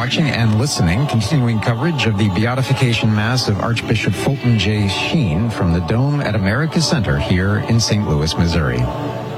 watching and listening. Continuing coverage of the beatification mass of Archbishop Fulton J. Sheen from the Dome at America Center here in St. Louis, Missouri.